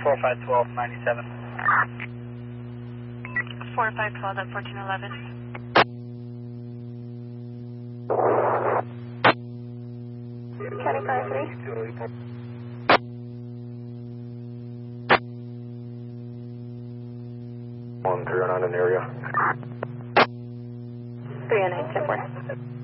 4512, 97. 4512 at 1411. County 53. One, 309 in the area. 309, 10-4.